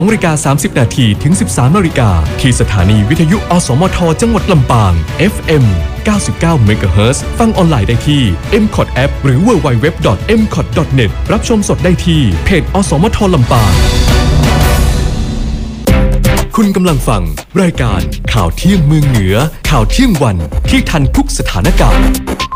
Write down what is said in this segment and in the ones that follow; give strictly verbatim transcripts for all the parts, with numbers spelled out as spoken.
นาฬิกาสามสิบนาทีถึงสิบสามนาฬิกาที่สถานีวิทยุอสมทจังหวัดลำปาง เอฟ เอ็ม เก้าสิบเก้า เมกะเฮิรตซ์ ฟังออนไลน์ได้ที่ เอ็ม คอท App หรือ ดับเบิลยู ดับเบิลยู ดับเบิลยู ดอท เอ็ม คอท ดอท เน็ต รับชมสดได้ที่เพจอสมทลำปางคุณกำลังฟังรายการข่าวเที่ยงเมืองเหนือข่าวเที่ยงวันที่ทันทุกสถานการณ์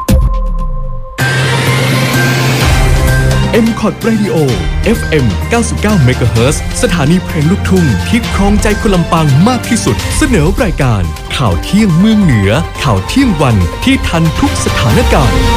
เอ็ม คอท Radio เอฟ เอ็ม เก้าสิบเก้า เมกะเฮิรตซ์ สถานีเพลงลูกทุ่งที่ครองใจคนลำปางมากที่สุดเสนอรายการข่าวเที่ยงเมืองเหนือข่าวเที่ยงวันที่ทันทุกสถานการณ์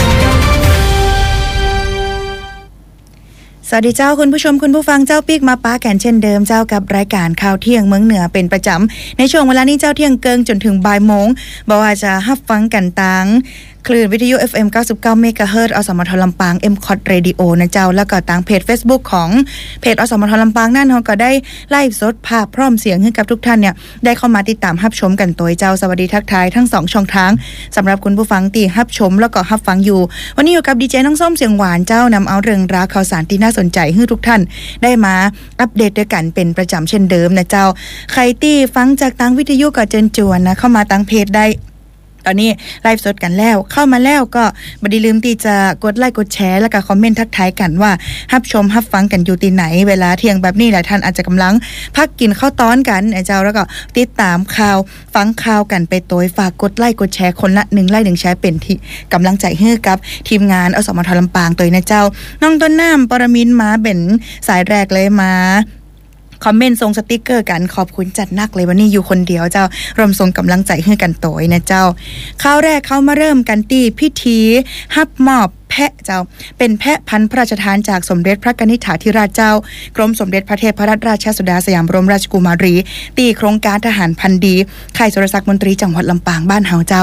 สวัสดีเจ้าคุณผู้ชมคุณผู้ฟังเจ้าปีกมาป้าแก่นเช่นเดิมเจ้ากับรายการข่าวเที่ยงเมืองเหนือเป็นประจำในช่วงเวลานี้เจ้าเที่ยงเกิงจนถึงบ่ายโมงบอกว่าจะรับฟังกันตังคลื่นวิทยุ เอฟ เอ็ม เก้าสิบเก้า เมกะเฮิรตซ์ อสมทลำปาง เอ็ม คอท Radio นะเจ้าแล้วก็ทางเพจ Facebook ของเพจอสมทลำปางนั่นเฮาก็ได้ไลฟ์สดภาพพร้อมเสียงให้กับทุกท่านเนี่ยได้เข้ามาติดตามรับชมกันโดยเจ้าสวัสดีทักทายทั้งสองช่องทางสำหรับคุณผู้ฟังที่รับชมแล้วก็รับฟังอยู่วันนี้อยู่กับดีเจน้องส้มเสียงหวานเจ้านำเอาเรื่องราวข่าวสารที่น่าสนใจให้ทุกท่านได้มาอัปเดตด้วยกันเป็นประจำเช่นเดิมนะเจ้าใครที่ฟังจากทางวิทยุก็เชิญชวนนะเข้ามาทางเพจได้ตอนนี้ไลฟ์สดกันแล้วเข้ามาแล้วก็บ่ได้ลืมที่จะกดไลค์กดแชร์แล้วก็คอมเมนต์ทักทายกันว่ารับชมรับฟังกันอยู่ที่ไหนเวลาเที่ยงแบบนี้หลายท่านอาจจะกำลังพักกินข้าวต้อนกันนะเจ้าแล้วก็ติดตามข่าวฟังข่าวกันไปโดยฝากกดไลค์กดแชร์คนละหนึ่งไลค์หนึ่งแชร์เป็นที่กำลังใจให้กับทีมงานอสมทลำปางโดยนะเจ้าน้องต้นน้ำปรมินทร์มาเป็นสายแรกเลยมาคอมเมนต์ส่งสติกเกอร์กันขอบคุณจัดนักเลยวันนี้อยู่คนเดียวเจ้ารวมส่งกำลังใจให้กันโตยนะเจ้าข้าวแรกเข้ามาเริ่มกันที่พิธีฮับมอบแพะเจ้าเป็นแพะพันธุ์พระราชทานจากสมเด็จพระกนิษฐาธิราชเจ้ากรมสมเด็จพระเทพรัตนราชสุดาสยามบรมราชกุมารีตีโครงการทหารพันธุ์ดีค่ายสุรศักดิ์มนตรีจังหวัดลำปางบ้านเฮาเจ้า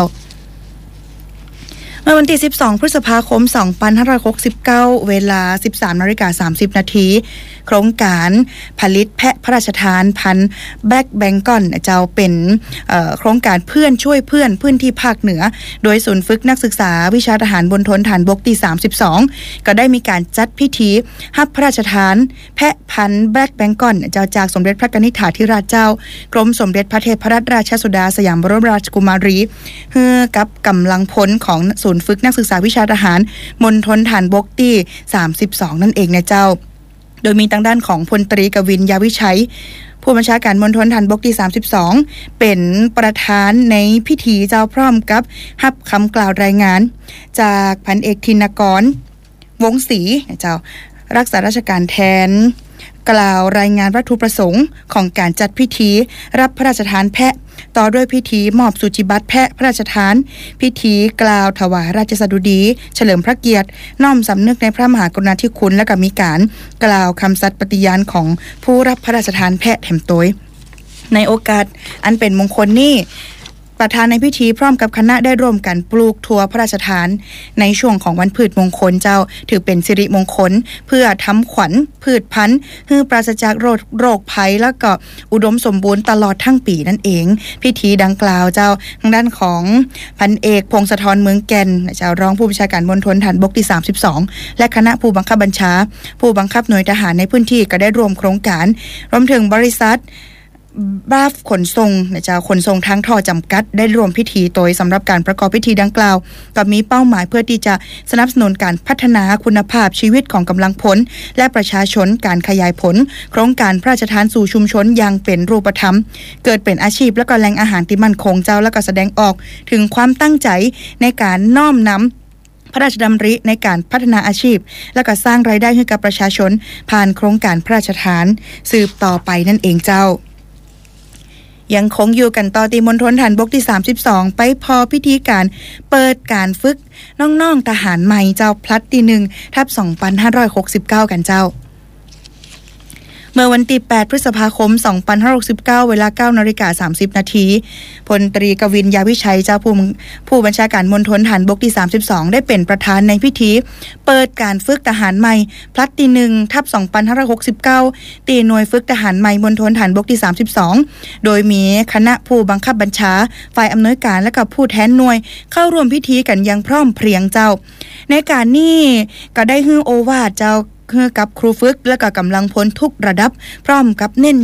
เมื่อวันที่สิบสองพฤษภาคมสองพันห้าร้อยหกสิบเก้าเวลา สิบสามนาฬิกาสามสิบนาทีโครงการผลิตแพะพระราชทานพันธุ์แบล็กแบงกอนเจ้าเป็นโครงการเพื่อนช่วยเพื่อนพื้นที่ภาคเหนือโดยศูนย์ฝึกนักศึกษาวิชาทหารบนทนฐานบกที่สามสิบสองก็ได้มีการจัดพิธีรับพระราชทานแพะพันธุ์แบล็กแบงกอนเจ้าจากสมเด็จพระกนิษฐาธิราชเจ้ากรมสมเด็จพระเทพรัตนราชสุดาสยามบรมราชกุมารีเพื่อกับกำลังพลของศูนย์ฝึกนักศึกษาวิชาทหารมณฑลฐานบกที่สามสิบสองนั่นเองนะเจ้าโดยมีทางด้านของพลตรีกวินยาวิชัยผู้บัญชาการมณฑลฐานบกที่สามสิบสองเป็นประธานในพิธีเจ้าพร้อมกับรับคำกล่าวรายงานจากพันเอกธินกรวงศรีเจ้ารักษาราชการแทนกล่าวรายงานวัตถุประสงค์ของการจัดพิธีรับพระราชทานแพะต่อด้วยพิธีมอบสุจิบัตรแพะพระราชทานพิธีกล่าวถวายราชสดุดีเฉลิมพระเกียรติน้อมสำนึกในพระมหากรุณาธิคุณและก็มีการกล่าวคำสัตย์ปฏิญาณของผู้รับพระราชทานแพะแถมโตยในโอกาสอันเป็นมงคลนี้ประธานในพิธีพร้อมกับคณะได้ร่วมกันปลูกถั่วพระราชทานในช่วงของวันพืชมงคลเจ้าถือเป็นสิริมงคลเพื่อทำขวัญพืชพันธุ์ให้ปราศจากโรคโรคภัยแล้วก็อุดมสมบูรณ์ตลอดทั้งปีนั่นเองพิธีดังกล่าวเจ้าทางด้านของพันเอกพงศธรเมืองแก่นเจ้ารองผู้บัญชาการมณฑลฐานบกที่สามสิบสองและคณะผู้บังคับบัญชาผู้บังคับหน่วยทหารในพื้นที่ก็ได้ร่วมโครงการรวมถึงบริษัทบ้าขนส่งนะเจ้าขนส่งทางท่อจำกัดได้รวมพิธีโดยสำหรับการประกอบพิธีดังกล่าวก็มีเป้าหมายเพื่อที่จะสนับสนุนการพัฒนาคุณภาพชีวิตของกำลังพลและประชาชนการขยายผลโครงการพระราชทานสู่ชุมชนอย่างเป็นรูปธรรมเกิดเป็นอาชีพและก็แหล่งอาหารที่มั่นคงเจ้าและก็แสดงออกถึงความตั้งใจในการน้อมนำพระราชดำริในการพัฒนาอาชีพและก็สร้างรายได้ให้กับประชาชนผ่านโครงการพระราชทานสืบต่อไปนั่นเองเจ้ายังคงอยู่กันต่อที่มณฑลฐานบกที่สามสิบสองไปพอพิธีการเปิดการฝึกน้องๆทหารใหม่เจ้าพลัดที่หนึ่งทับสองพันห้าร้อยหกสิบเก้ากันเจ้า เมื่อวันที่แปดพฤษภาคมสองพันห้าร้อยหกสิบเก้าเวลา เก้านาฬิกาสามสิบนาทีพลตรีกวินยาวิชัยเจ้าผู้ผู้บัญชาการมณฑลฐานบกที่สามสิบสองได้เป็นประธานในพิธีเปิดการฝึกทหารใหม่พลัดที่หนึ่งทับสองพันห้าร้อยหกสิบเก้าตีหน่วยฝึกทหารใหม่มณฑลฐานบกที่สามสิบสองโดยมีคณะผู้บังคับบัญชาฝ่ายอำนวยการและกับผู้แทนหน่วยเข้าร่วมพิธีกันอย่างพร้อมเพรียงเจ้าในการนี้ก็ได้ฮื้อโอวาทเจ้ากับครูฝึกและก็กำลังพลทุกระดับพร้อมกับเน้น